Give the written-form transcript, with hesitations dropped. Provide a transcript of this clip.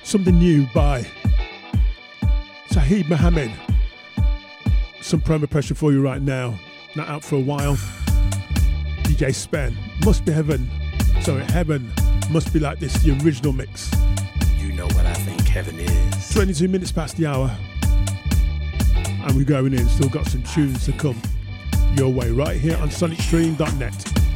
Something new by Saheed Mohammed. Some promo pressure for you right now. Not out for a while. DJ Spen. Must be heaven. Sorry, heaven must be like this. The original mix. You know what I think heaven is. 22 minutes past the hour. And we're going in. Still got some tunes to come your way right here on sonicstream.net.